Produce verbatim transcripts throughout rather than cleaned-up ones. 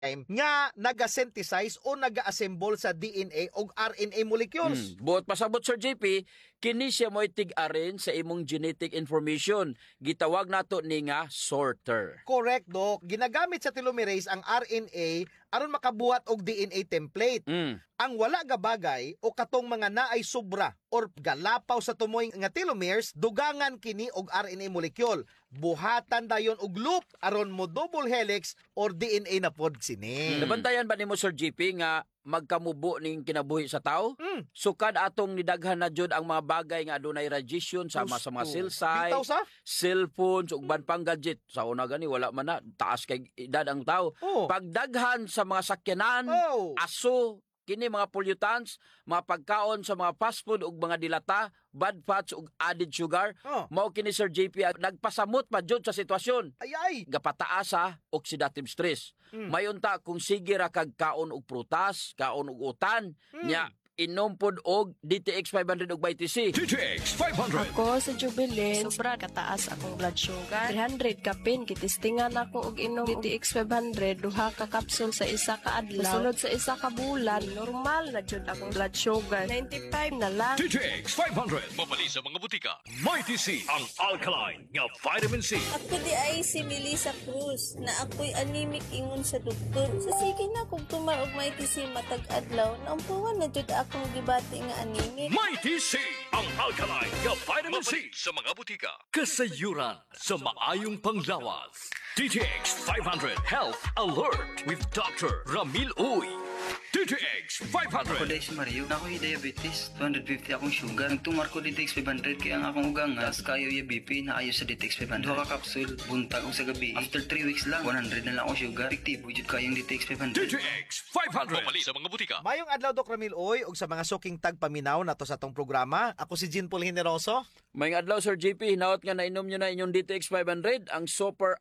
nga naga-synthesize o naga-assemble sa D N A o R N A molecules. Hmm. Buot pasabot, Sir J P, kini siya mo'y tig-arin sa imong genetic information. Gitawag nato ni nga sorter. Correct, Doc. Ginagamit sa telomerase ang R N A aron makabuhat og D N A template. Mm. Ang wala nga bagay o katong mga naay sobra or galapaw sa tumoy nga telomeres, dugangan kini og R N A molecule. Buhatan dayon og loop aron mo double helix or D N A na pod sini. Nabantayan ba nimo, Sir J P, nga magkamubo ning kinabuhi sa tao? Mm. Sukad atong nidaghan na jud ang mga bagay nga adunay radiation sama sa mga cell site, Bitaw sa? cellphones ug ban pang gadget. Sa una gani wala man na taas kay edad ang tao. Oh. Pagdaghan sa mga sakyanan, Oh. aso, kini mga pollutants, mga pagkaon sa mga fast food ug mga dilata, bad fats ug added sugar, Oh. mao kini, Sir J P, nagpasamot pa jud sa sitwasyon. Ay ay. Gapataas sa oxidative stress. Mm. Mayunta kung sige ra kag kaon og prutas, kaon og utan, Mm. nya inom pod og D T X five hundred ug vitamin C. D T X five hundred. Ako sa Jubilin, sobra kataas akong blood sugar. three hundred kapin, kitistingan ako og inom D T X five hundred, duha ka kapsul sa isa ka adlaw. Sunod sa isa ka bulan, normal na jud akong blood sugar. ninety-five na lang. D T X five hundred. Mabali sa mga butika. Mighty C, ang alkaline nga vitamin C. Ako di ay si Melissa Cruz na ako'y anemic ingon sa doktor. Sa sige na kung tumar og may tisi matag adlaw, naumpuhan na jud akong gibati nga anemic. Mighty C, ang alkaline nga vitamin C sa mga butika. Kasayuran sa maayong panglawas. D T X five hundred Health Alert with Doctor Ramil Uy. D T X five Ako hundred. dahil si Mario, na ako'y diabetes, two hundred fifty akong sugar. Nagtumar ko D T X five hundred kaya ang akong ugang nga, kayo yung B P na ayos sa D T X five hundred. Duha ka kapsul, buntag og sa gabi. After three weeks lang, one hundred na lang akong sugar. Efektibo jud kayong D T X five D hundred. T X five hundred. Mabali sa mga butika. Mayong adlaw, Doc Ramil Oy, ug sa mga suking tagpaminaw nato sa atong programa. Ako si Jean Paul Generoso. May adlaw, Sir J P, hinaot nga nainom nyo na inyong D T X five hundred, ang super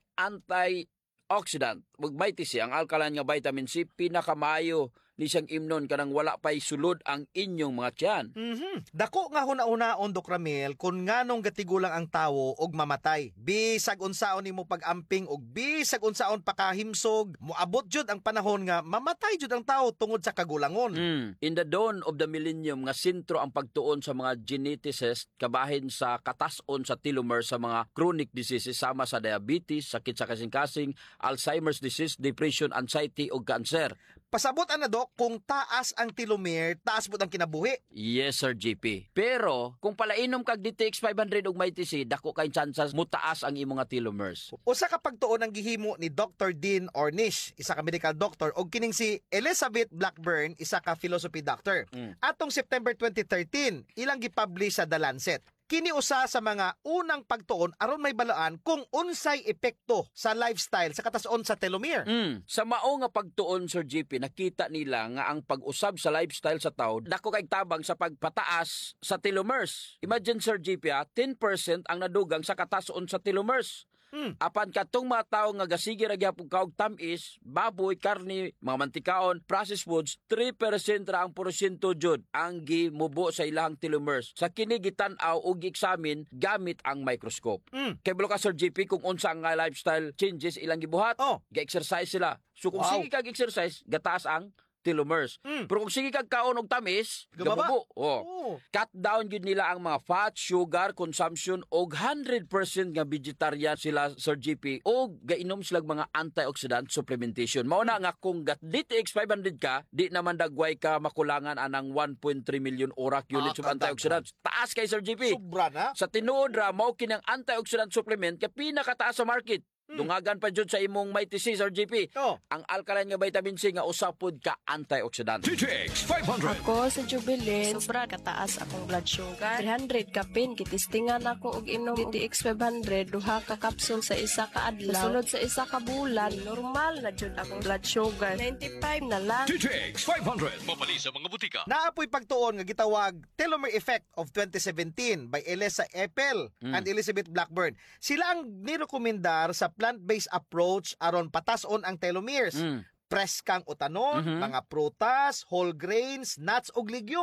antioxidant ug vitamin C, ang alkaline nga vitamin C, pinakamayo ni siyang imnon kanang wala pa'y sulod ang inyong mga tiyan. Mhm. Dako nga huna-hunaon, Doc Ramil, kung nganong gatigulang ang tawo og mamatay. Bisag unsaon nimo pag-amping og bisag unsaon pakahimsog, moabot jud ang panahon nga mamatay jud ang tawo tungod sa kagulangon. Mm. In the dawn of the millennium nga sentro ang pagtuon sa mga geneticists kabahin sa katas-on sa telomere sa mga chronic diseases sama sa diabetes, sakit sa kasing-kasing, Alzheimer's disease, depression, anxiety ug cancer. Pasabot ana, Doc, kung taas ang telomere, taas pud ang kinabuhi. Yes, Sir J P. Pero kung palainom kag D T X five hundred ug vitamin C, dako kay chances mutaas ang imong nga telomeres. Usa ka pagtuon ang gihimo ni Doctor Dean Ornish, isa ka medical doctor, og kining si Elizabeth Blackburn, isa ka philosophy doctor. Mm. Atong September twenty thirteen, ilang gipublish sa The Lancet. Kini usa sa mga unang pagtuon aron may balaan kung unsay epekto sa lifestyle sa katason sa telomere. Mm. Sa mao nga pagtuon, Sir J P, nakita nila nga ang pag-usab sa lifestyle sa tao dako kay tabang sa pagpataas sa telomeres. Imagine, Sir J P, ah, ten percent ang nadugang sa katason sa telomeres. Hmm. Apan katong mga tao nga gasige ra gyapon kaog tamis, baboy, karne, mga mantikaon, processed foods, three percent ra ang porsyento jud ang gimubo sa ilang telomeres. Sa kini gitan-aw ug gi-examine gamit ang microscope. Hmm. Kay bulo ka, Sir J P, kung unsa ang nga lifestyle changes ilang gibuhat, Oh. ga-exercise sila. So kung Wow. sige kag exercise, gataas ang telomeres. Mm. Pero kung sige kag kaon og tamis, Gumaba. gamubo. Oh. Oh. Cut down gyud nila ang mga fat, sugar consumption og one hundred percent nga vegetarian sila, Sir J P, og gainom sila mga antioxidant supplementation. Mao na nga kung gat D T X five hundred ka, di naman dagway ka makulangan anang one point three million orak units Ah, of antioxidants. Taas kay Sir J P. Sobra na. Sa tinuod ra mao kinang antioxidant supplement kay pinakataas sa market. Dungagan pa jud sa imong mighty C, Sir J P. Oh. Ang alkaline nga vitamin C nga usapod ka antioxidant. D T X five hundred. Ako sa Jubilin, sobra kataas akong blood sugar. three hundred kapin, kitistingan ako og inom D T X five hundred, duha ka kapsul sa isa ka adlaw. Sunod sa isa ka bulan, normal na jud akong blood sugar. ninety-five na lang. D T X five hundred. Mabali sa mga butika. Naapoy pagtuon nga gitawag Telomere Effect of twenty seventeen by Elisa Eppel and Elizabeth Blackburn. Sila ang nirekomendar sa plant-based approach aron patason ang telomeres. Mm. Preskang utanon, Mhm. mga prutas, whole grains, nuts ug legumes.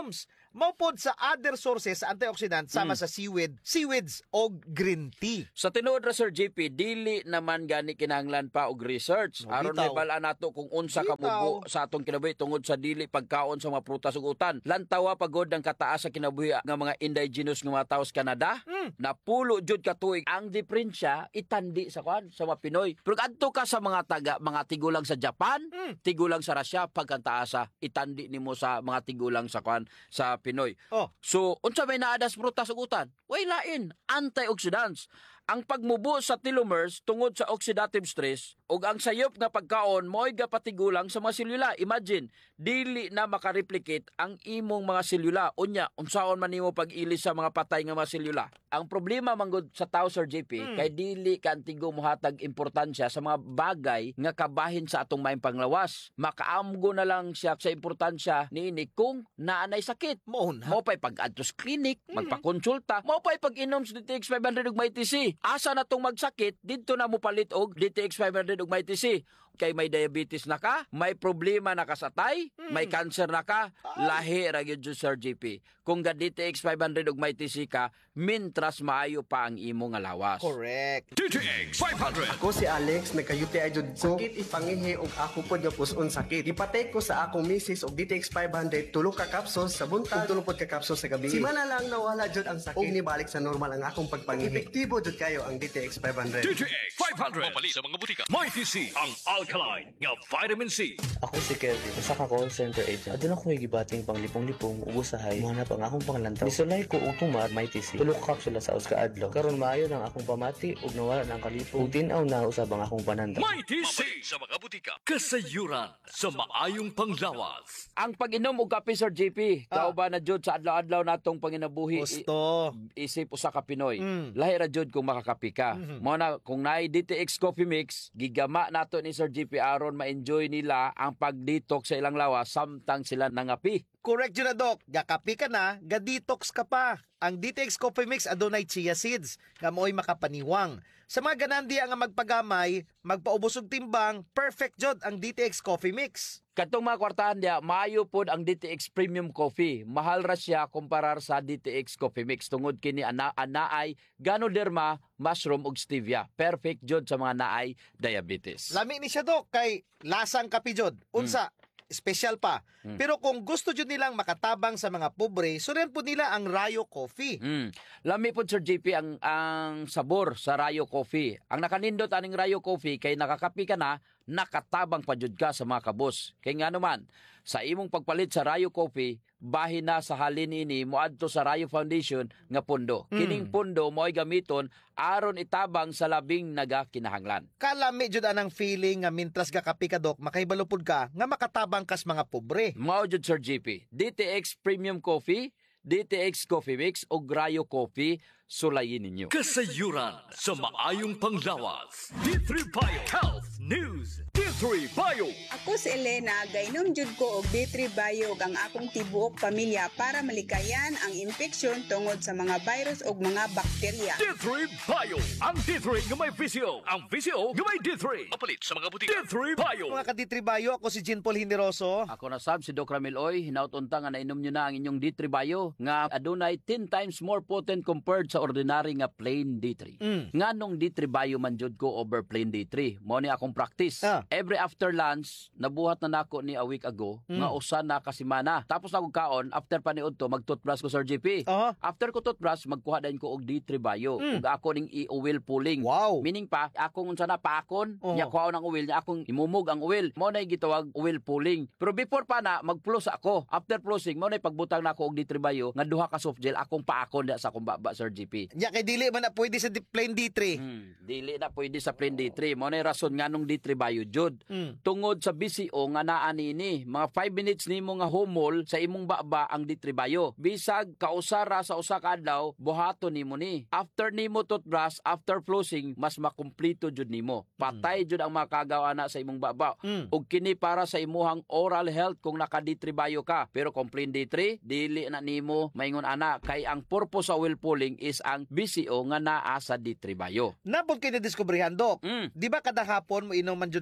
maupod sa other sources sa antioxidant sama Mm. sa seaweed, seaweeds o green tea. Sa tinuod ra Sir J P, dili naman gani kinahanglan pa og research. Oh, Aron bitaw. may bala nato kung unsa ka Bitaw. mubo sa atong kinabuhi tungod sa dili pagkaon sa mga prutas ug utan. Lantawa pagod ang kataas sa kinabuhi nga mga indigenous nga mga tawo sa Canada. Mm. Napulo jud ka tuig ang diferensya itandi sa kwan sa mga Pinoy. Pero adto ka sa mga taga mga tigulang sa Japan, Mm. tigulang sa Russia pagkan taasa itandi nimo sa mga tigulang sa kwan sa Pinoy. Oh, So, unsa may naadas prutas ug utan? Way lain, antioxidants. Ang pagmubo sa telomeres tungod sa oxidative stress ug ang sayop nga pagkaon mo'y gapatigulang sa mga selula. Imagine, dili na makareplicate ang imong mga selula. Unya, unsaon man nimo pag-ilis sa mga patay nga mga selula? Ang problema manggod sa tao Sir J P, Mm. kay dili kantigo mohatag importansya sa mga bagay nga kabahin sa atong maayong panglawas. Makaamgo na lang siya sa importansya niini kung naanay sakit. mohon ha. Mo pa'y pag-adto sa clinic, magpakonsulta, mo pa'y pag-inom sa D T X five hundred ug may T C. Asa na tong magsakit, dito na mo palit og D T X five hundred ug may T C. Kay may diabetes na ka, may problema na ka sa tay, may cancer na ka, lahi ra gyud jud Sir J P. Kung ga D T X five hundred ug may T C ka, mintras maayo pa ang imo nga lawas. Correct. D T X five hundred. Ako si Alex, nagka-U T I jud ko. Sakit ipangihi og ako pod nga puson sakit. Ipatay ko sa akong misis og D T X five hundred tulo ka capsules sa buntag ug tulo pod ka capsules sa gabi. Si mana lang nawala jud ang sakit. Og nibalik sa normal ang akong pagpangihi. Epektibo jud kayo ang D T X five hundred. D T X five hundred. Mapalit sa mga butika. May T C ang alkaline nga vitamin C. Ako si Kevin, usa ka call center agent. Adun ako gibating panglipong-lipong ug usahay manap ang akong panglantaw. Nisulay ko og tumar may T C. Tulo ka kapsula sa uska adlaw. Karon maayo nang akong pamati ug nawala na ang kalipong. Ug tin-aw na usab ang akong pananda. May T C sa mga butika. Kasayuran sa maayong panglawas. Ang pag-inom og kape Sir J P, Ah. kauban na jud sa adlaw-adlaw natong panginabuhi. Gusto. Isip usa ka Pinoy. Mm. Lahi ra jud kung makakapi ka. Mhm. Mo na kung naay D T X coffee mix, gigama nato ni Sir J P aron ma-enjoy nila ang pag-detox sa ilang lawas samtang sila nangapi. Correct yun na, Doc. Gakapi ka na, ga-detox ka pa. Ang D T X Coffee Mix adunay chia seeds nga mo'y makapaniwang. Sa mga ganandiya nga magpagamay, magpaubos og timbang, perfect jud ang D T X Coffee Mix. Katong mga kwartahan dia, maayo pod ang D T X Premium Coffee. Mahal ra siya kumparar sa D T X Coffee Mix tungod kini ana anaay Ganoderma, mushroom ug stevia. Perfect jud sa mga naay diabetes. Lami ni siya, Doc, kay lasang kapi jud. Unsa, special pa. Mm. Pero kung gusto jud nilang makatabang sa mga pobre, surian po nila ang Rayo Coffee. Mm. Lami po Sir J P ang ang sabor sa Rayo Coffee. Ang nakanindot aning Rayo Coffee kay nakakapi ka na, nakatabang pa jud ka sa mga kabos. Kay nga naman, sa imong pagpalit sa Rayo Coffee, bahin na sa halin ini moadto sa Rayo Foundation nga pundo. Kining pundo mo'y gamiton aron itabang sa labing nagakinahanglan. Kalami jud anang feeling nga mintras gakapi ka, Doc, makaibalupod ka nga makatabang kas mga pobre. Mao jud Sir J P, D T X Premium Coffee, D T X Coffee Mix o Rayo Coffee, sulayin ninyo. Kasayuran sa maayong panglawas. D three Bio Health News. D three Bio. Ako si Elena, gainom jud ko og D three Bio ug ang akong tibuok pamilya para malikayan ang infeksyon tungod sa mga virus ug mga bakterya. D three Bio. Ang D three nga may V C O. Ang V C O nga may D three. Mapalit sa mga butika. D three Bio. Mga kaditribayo, ako si Jean Paul Hineroso. Ako na sab si Doc Ramil Oy, hinaut-unta nga nainom nyo na ang inyong D three Bio nga adunay ten times more potent compared sa ordinary nga plain D three. Mm. Nganong D three Bio man jud ko over plain D three. Mao ni akong practice. Ah. Every after lunch, nabuhat na nako ni a week ago Mm. nga usa na ka semana. Tapos ako kaon after paniud to mag-toothbrush ko Sir J P. Aha. After ko toothbrush, magkuha din ko og D three Bio Mm. ug ako ning i-oil pulling. Wow. Meaning pa, akong unsa na paakon, Oo. nya kuha ng oil, nya akong imumog ang oil. Mao na gitawag oil pulling. Pero before pa na mag-floss ako. After flossing, mao na pagbutang na ako og D three Bio nga duha ka soft gel akong paakon da sa akong baba Sir J P. Nya kay dili man na pwede sa di- plain D three. Hmm, dili na pwede sa plain D three. Mao na rason nganong D three Bio jud. Mm. Tungod sa B C O nga naa nini, mga five minutes nimo nga humol sa imong baba ang D three Bio. Bisag kausara sa usa ka adlaw, buhaton nimo ni. After nimo toothbrush, after flossing, mas makumpleto jud nimo. Patay jud ang mga kagaw ana sa imong baba. Mm. Ug kini para sa imuhang oral health kung naka D three Bio ka. Pero kung plain D three, dili na nimo maingon ana kay ang purpose sa oil pulling is ang B C O nga naa sa D three Bio. Napod kay na diskubrihan, Doc. Mm. Di ba kada hapon mo inom man jud kog D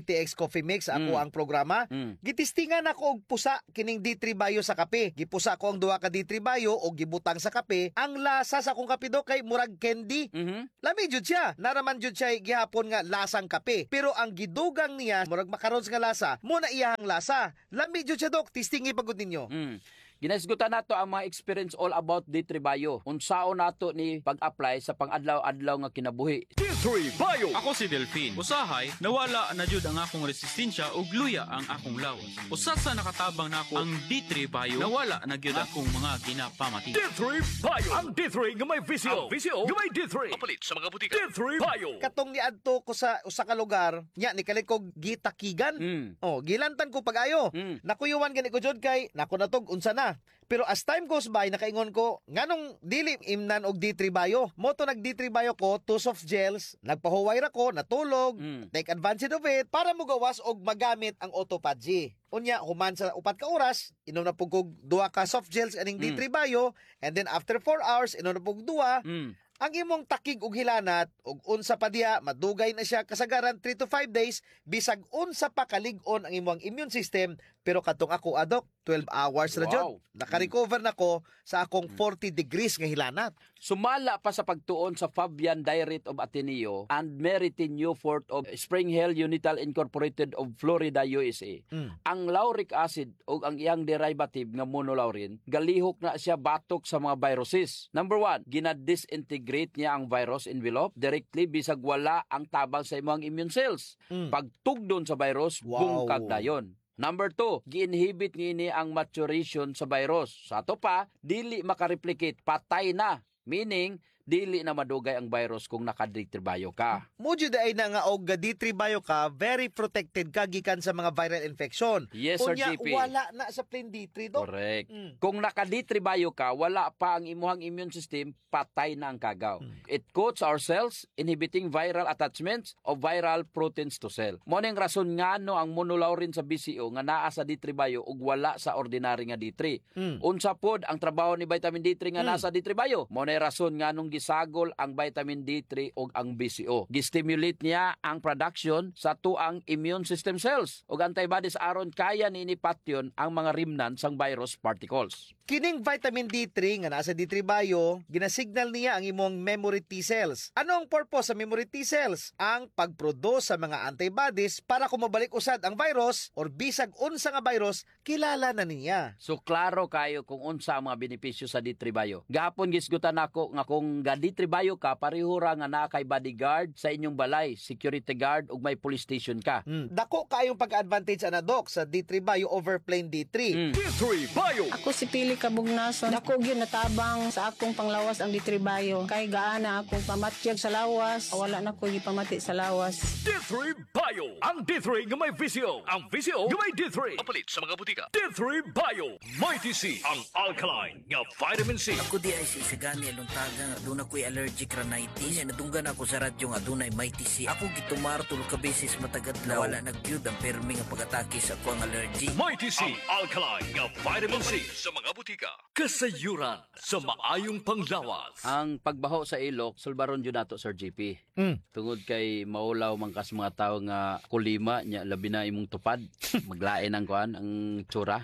T X Coffee Mix ako Mm. ang programa. Mm. Gitistingan ako og pusa kining D three Bio sa kape. Gipusa ko ang duha ka D three Bio og gibutang sa kape. Ang lasa sa akong kape do kay murag candy. Mhm. Lami jud siya. Naraman jud siya gihapon nga lasang kape. Pero ang gidugang niya murag macarons nga lasa, mo na iyang lasa. Lami jud siya dok, tistingi pagud ninyo. Mm. Ginaisgutan nato ang mga experience all about D three Bio. Unsaon nato ni pag-apply sa pang-adlaw-adlaw nga kinabuhi. D three Bio. Ako si Delphine. Usahay, nawala na jud ang akong resistensya ug luya ang akong lawas. Usa sa nakatabang nako ang D three Bio, nawala na gyud akong mga ginapamati. D three Bio. Ang D three nga may visio. Ang visio nga may D three. Mapalit sa mga butika. D three Bio. Katong niadto ko sa usa ka lugar, nya ni kalikog gitakigan. Mm. Oh, gilantan ko pag-ayo. Mm. Nakuyuwan gani ko jud kay nako natog unsa na. Pero as time goes by, nakaingon ko, nganong dili imnan og D three Bio. Moto nag D three Bio ko, two soft gels, nagpahuway ra ko, natulog, Mm. take advantage of it para mugawas og magamit ang autophagy. Unya, human sa upat ka oras, inom na pug kog duha ka soft gels aning D three Bio, and then after four hours, inom na pug duha. Mm. Ang imong takig og hilanat og unsa pa diha madugay na siya kasagaran three to five days bisag unsa pa kalig-on ang imong immune system. Pero katong ako adok twelve hours ra jud. Wow. Naka-recover na ko sa akong forty degrees nga hilanat. Sumala pa sa pagtuon sa Fabian Diary of Ateneo and Meritin Newfort of Spring Hill Unital Incorporated of Florida, U S A. Mm. Ang lauric acid o ang iyang derivative nga monolaurin, galihok na siya batok sa mga viruses. Number one, ginadisintegrate niya ang virus envelope directly bisag wala ang tabang sa imong immune cells. Mm. Pagtugdon sa virus, Wow. bungkag dayon. Number two, gi-inhibit niini ang maturation sa virus. Sa ato pa, dili makareplicate, patay na. Meaning, dili na madugay ang virus kung naka-D three Bio ka. Mo jud ay na nga og D three Bio ka, very protected ka gikan sa mga viral infection. Yes, Sir Unya, G P. wala na sa plain D three do. Correct. Mm. Kung naka-D three Bio ka, wala pa ang imuhang immune system, patay na ang kagaw. Mm. It coats our cells, inhibiting viral attachments of viral proteins to cell. Mo ning rason ngano ang monolaurin sa B C O nga naa sa D three Bio ug wala sa ordinary nga D three. Mm. Unsa pod ang trabaho ni vitamin D three nga Mm. nasa D three Bio? Mo nay rason nganong gisagol ang vitamin D three ug ang B C O. Gistimulate niya ang production sa tuang immune system cells ug antibodies aron kaya ni patyon ang mga remnants sang virus particles. Kining vitamin D three nga nasa D three Bio, ginasignal niya ang imong memory T cells. Ano ang purpose sa memory T cells? Ang pagproduce sa mga antibodies para kung mabalik usad ang virus or bisag unsa nga virus, kilala na niya. So klaro kayo kung unsa ang mga benepisyo sa D three Bio. Gahapon gisgutan nako nga kung ga D three Bio ka pareho ra nga naa kay bodyguard sa inyong balay, security guard ug may police station ka. Hmm. Dako kayong pag-advantage ana dok sa D three Bio over plain D three. Mm. D three Bio. Ako si Pili Kabugnason. Dako gyud natabang sa akong panglawas ang D three Bio. Kay gaana akong pamatyag sa lawas, wala na ko gipamati sa lawas. D three Bio. Ang D three nga may visio. Ang visio nga may D three. Mapalit sa mga butika. D three Bio. May T C. Ang alkaline nga vitamin C. Ako di ay si Isagani anong taga nga doon ako'y allergic rhinitis. Nadunggan ako sa radyo nga doon ay may T C. Ako gitumar tulog ka beses matagadlaw. Wala nagyud ang permi nga pag-atake sa ako ang allergy. May T C. Ang alkaline nga vitamin C. Sa mga butika. Kasayuran sa maayong panglawas. Ang pagbaho sa ilok, sulbaron yun nato, Sir G P. Mm. Tungod kay maulaw man kas mga tao nga kulima, nya labi na imong tupad. Maglain ang kuan, ang tsura.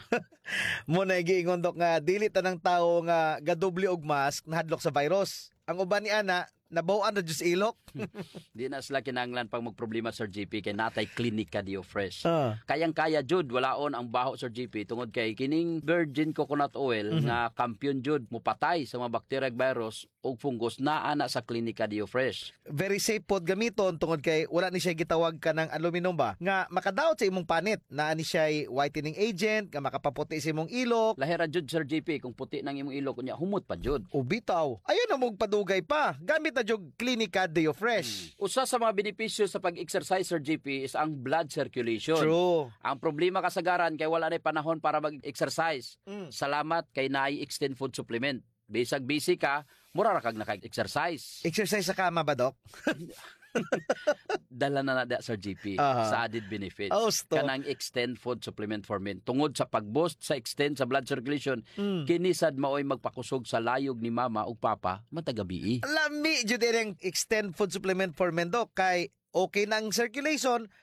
Mo na giingon dok nga dili tanang tawo nga gadoble og mask nahadlok sa virus. Ang uban ni ana nabawan na jud sa ilok. Di na sila kinahanglan pang magproblema, Sir G P, kay natay klinika Dio Fresh. Ah. Kayang-kaya jud walaon ang baho, Sir G P, tungod kay kining virgin coconut oil Mhm. nga kampiyon jud mupatay sa mga bacteria ug virus ug fungus naa na sa klinika Dio Fresh. Very safe pod gamiton tungod kay wala ni siya gitawag ka ng aluminum ba nga makadaot sa imong panit naa ni siya whitening agent nga makapaputi sa imong ilok. Lahira jud, Sir G P, kung puti nang imong ilok kunya humot pa jud. O bitaw, ayun na mong padugay pa. Gamit na jog klinika Dio Fresh. Usa sa mga benepisyo sa pag-exercise, Sir G P, is ang blood circulation. True. Ang problema kasagaran kay wala na panahon para mag-exercise. Mm. Salamat kay naay extend food supplement. Bisag busy ka, mura ra kag naka-exercise. Exercise sa kama ba, Dok? Dala na na da, Sir G P, Aha. sa added benefits. Oh, sto. Kanang extend food supplement for men. Tungod sa pag-boost sa extend sa blood circulation, Mm. kinisad maoy magpakusog sa layog ni mama ug papa matagabi. Lami jud ang extend food supplement for men, Dok, kay okay na ang circulation,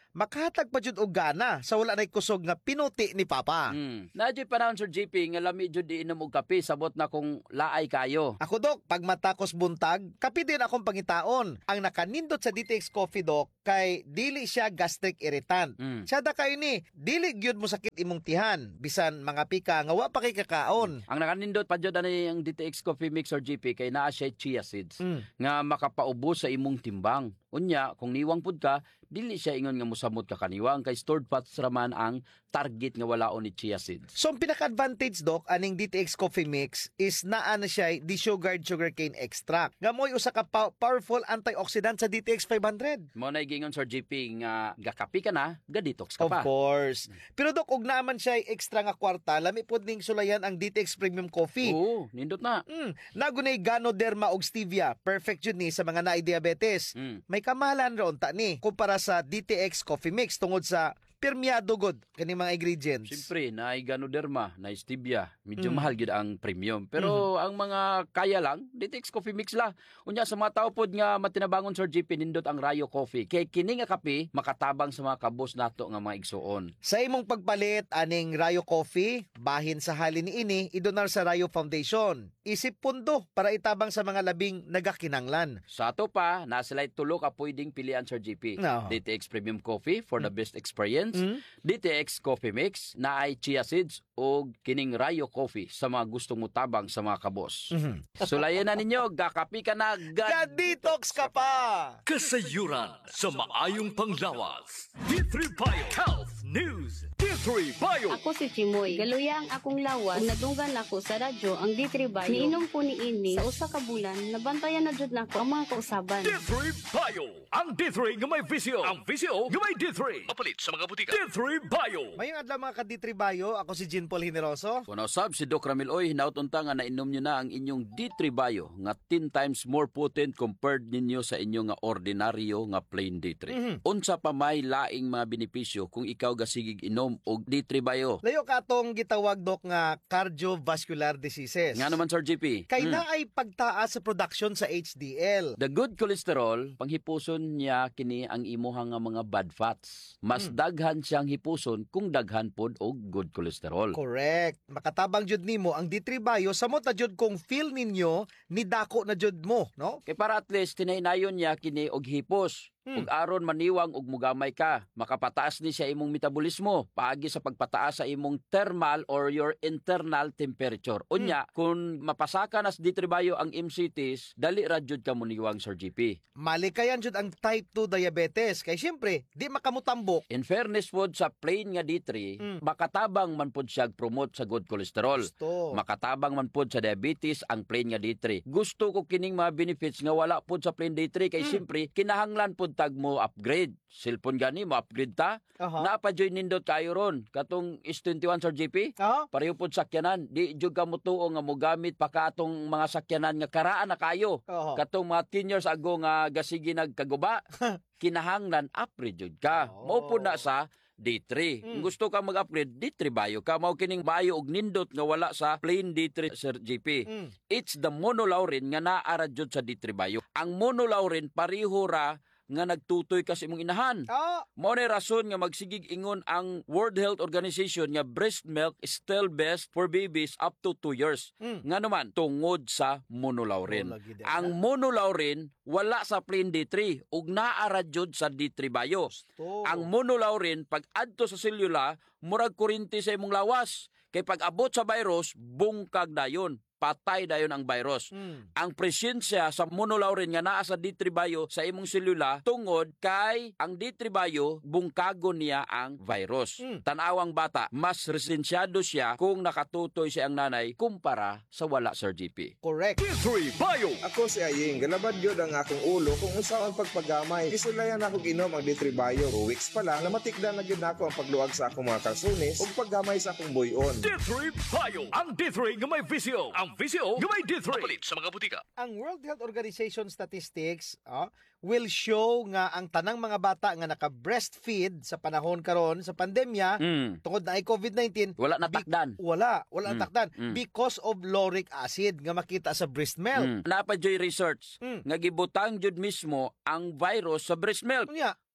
makahatag pa jud og gana sa wala nay kusog nga pinuti ni Papa. Mm. Na jud panahon Sir J P nga lami jud di inom og kape sabot na kung laay kayo. Ako dok, pag matakos buntag, kape din akong pangitaon. Ang nakanindot sa D T X Coffee dok kay dili siya gastric irritant. Mm. Siya da kayo ni, dili gyud mo sakit imong tihan bisan mga pika nga wa pa kay kakaon. Ang nakanindot pa jud ani ang D T X Coffee Mix Sir J P kay naa siya chia seeds Mm. nga makapaubos sa imong timbang. Unya, kung niwang pud ka, dili siya ingon nga mosamot ka kaniwang kay stored fats raman ang target nga walaon ni chia seeds. So ang pinaka-advantage dok aning D T X Coffee Mix is naa na siya desugared sugarcane extract. Nga mo'y usa ka pa- powerful antioxidant sa D T X five hundred. Mo na gingon Sir J P nga gakapi ka na, ga-detox ka Of pa. course. Pero dok, ug naman siya extra nga kwarta, lami pod ning sulayan ang D T X Premium Coffee. Oo, nindot na. Mm, nagunay Ganoderma og stevia, perfect jud ni sa mga naay diabetes. Mm. May kamahalan ron ta ni kumpara sa D T X Coffee Mix tungod sa permiado god kani mga ingredients. Siyempre, na Ganoderma, na stevia, medyo Mm. mahal gid ang premium. Pero ang mga kaya lang, D T X Coffee Mix la. Unya sa mga tao pod nga matinabangon Sir J P nindot ang Rayo Coffee. Kay kini nga kape makatabang sa mga kabos nato nga mga igsuon. Sa imong pagpalit aning Rayo Coffee, bahin sa halin ni ini, idonar sa Rayo Foundation. Isip pundo para itabang sa mga labing nagakinanglan. Sa ato pa, nasa light tulo ka pwedeng pilian Sir J P. No. D T X Premium Coffee for the best experience. Mm. D T X Coffee Mix na ay chia seeds o kining Rayo Coffee sa mga gustong mutabang sa mga kabos. Mhm. Sulayan na ninyo, gakapi ka na, gad Ga-detox ka pa! Kasayuran sa maayong panglawas. D three Bio Health News. D three Bio. Ako si Chimoy. Galuya ang akong lawas. Ug nadunggan ako sa radyo ang D three Bio. Niinom ko ni ini sa usa ka bulan. Nabantayan na jud nako ang mga kausaban. D three Bio. Ang D three nga may visio. Ang visio nga may D three. Mapalit sa mga butika. D three Bio. Mayong adlaw mga ka-D three Bio, ako si Jean Paul Generoso. Kuno sab si Doc Ramil Oy, hinautunta nga nainom nyo na ang inyong D three Bio nga ten times more potent compared ninyo sa inyong nga ordinaryo nga plain D three. Mhm. Unsa pa may laing mga benepisyo kung ikaw gasigig inom og D three Bio? Layo ka atong gitawag dok nga cardiovascular diseases. Nga naman Sir J P. Kay Hmm. na ay pagtaas sa production sa H D L. The good cholesterol, panghipuson niya kini ang imuhang nga mga bad fats. Mas Hmm. daghan siyang hipuson kung daghan pod og good cholesterol. Correct. Makatabang jud nimo ang D three Bio samot na jud kung feel ninyo ni dako na jud mo, no? Kay para at least tinaynayon niya kini og hipos. Hmm. Ug aron maniwang og mugamay ka, makapataas ni sa imong metabolismo paagi sa pagpataas sa imong thermal or your internal temperature. Unya, kung mapasaka nas D three Bio ang M C Ts, dali ra jud ka muniwang Sir J P. Malikayan jud ang type two diabetes kay syempre di makamutambok. In fairness pod sa plain nga D three, Hmm. makatabang man pod siya promote sa good cholesterol. Gusto. Makatabang man pod sa diabetes ang plain nga D three. Gusto ko kining mga benefits nga wala pod sa plain D three kay Mm. siyempre kinahanglan pod tag mo upgrade. Cellphone gani mo upgrade ta. Aha. Napa joy nindot kayo ron. Katong S twenty-one Sir J P. Aha. Pareho pod sakyanan. Di jud ka mutuo nga mogamit pa ka atong mga sakyanan nga karaan na kayo. Aha. Katong mga ten years ago nga gasigi nagkaguba. Kinahanglan upgrade jud ka. Oh. Mao pod na sa D three. Mm. Kung gusto ka mag-upgrade, D three Bio ka. Mao kining Bio og nindot nga wala sa plain D three Sir J P. Mm. It's the monolaurin nga naara jud sa D three Bio. Ang monolaurin pareho ra nga nagtutoy ka sa imong inahan. Ah, Mao ni rason nga magsigig ingon ang World Health Organization nga breast milk is still best for babies up to two years. Mm. Nga naman tungod sa monolaurin. Oh, lagi din. Ang monolaurin wala sa plain D three ug naara jud sa D three Bio. gusto. Ang monolaurin pag adto sa selula murag kuryente sa imong lawas. Kay pag abot sa virus bungkag dayon. Patay dayon ang virus. Mm. Ang presensya sa monolaurin nga naa sa D three Bio sa imong selula tungod kay ang D three Bio bungkagon niya ang virus. Mm. Tanawang bata, mas resensyado siya kung nakatutoy siya ang nanay kumpara sa wala Sir J P. Correct. D three Bio. Ako si Aying, galabad yun ang akong ulo kung unsaon pagpagamay. Isulayan ako ginom ang D three Bio. Two weeks pa lang, namatikdan na gyud nako ang pagluag sa akong mga kalsunis ug paggamay sa akong buyon. D three Bio. Ang D three nga may visio. Ang visio nga may D three. Mapalit sa mga butika. Ang World Health Organization statistics ah, will show nga ang tanang mga bata nga naka-breastfeed sa panahon karon sa pandemya Mm. tungod na ay COVID nineteen Wala na bi- takdan. wala wala Mm, takdan mm. because of lauric acid nga makita sa breast milk. Mm. Napa joy research Mm. nga gibutang jud mismo ang virus sa breast milk. Unya,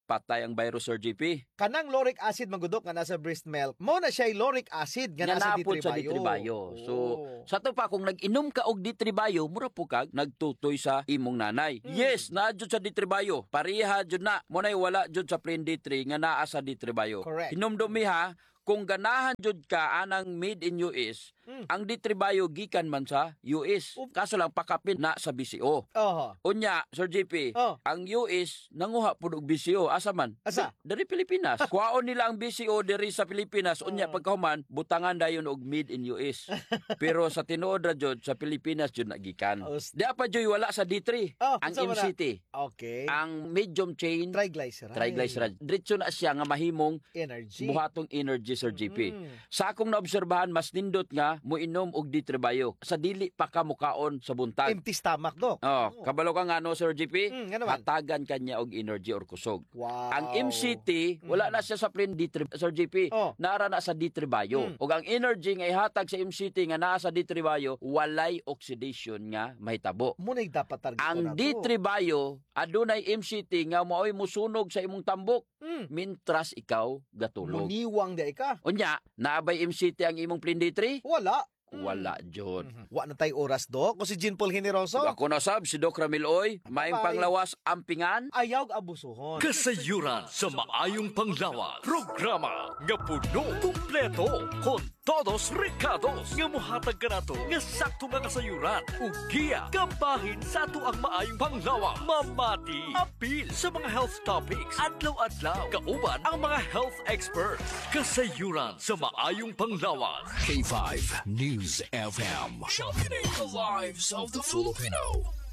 patay ang virus, Sir G P. Kanang lauric acid magudok nga nasa breast milk, mo na siya lauric acid nga Nga nasa napod sa ditribayo. So, sa to pa, kung nag-inom ka og ditribayo, mura po kag nagtutoy sa imong nanay. Hmm. Yes, naa jud sa ditribayo. Pareha jud na. Mo nay wala jud sa plain D three nga naa sa ditribayo. Correct. Hinumdumi ha, kung ganahan jud ka anang made in U S, Mm. ang ditribayo gikan man sa U S. Kaso lang pakapin na sa B C O. Oho. Unya, Sir G P, Oh. ang U S nanguha pud og B C O. Asa man? Asa? Dari Pilipinas. Kuhaon nila ang B C O diri sa Pilipinas. Unya Oh. pagkahuman, butangan dayon og made in U S. Pero sa tinuod ra jud sa Pilipinas jud nagikan. Os- Di pa jud wala sa D three. Oh, ang unsa man M C T. Okay. Ang medium chain Triglyceride. triglyceride. Diretso na siya nga mahimong Energy. buhatong energy, Sir G P. Mm. Sa akong naobserbahan, mas nindot nga moinom og ditribayo. Sa dili pa ka mukaon sa buntag. Empty stomach, Dok. Oh, kabalo ka nga no, Sir G P? Mm, nga naman. Hatagan kanya og energy or kusog. Wow. Ang M C T, wala na siya sa plain D three, Sir G P. Oh. Nara na sa D three bayo. Mm. Ug ang energy nga ihatag sa M C T nga naa sa D three bayo, walay oxidation nga mahitabo. Muna yung dapat target Ang na D to. three bayo, adunay M C T nga maoy musunog sa imong tambok, Mm. mintras ikaw gatulog. Muniwang di ka. Unya, naabay M C T ang imong plain D three? Wala. Wala jud. Mhm. Wa na tay oras, Dok. Ko si Jean Paul Generoso. Ako na sab si Doc Ramil Oy, maing Bye. panglawas ampingan. Ayaw abusuhon. Kasayuran sa maayong panglawas. Programa nga puno, kumpleto, con todos recados nga mohatag ka nato nga sakto nga kasayuran ug giya kabahin sa ato ang maayong panglawas. Mamati apil sa mga health topics adlaw-adlaw kauban ang mga health experts. Kasayuran sa maayong panglawas. K five News F M. Championing the lives of the Filipino.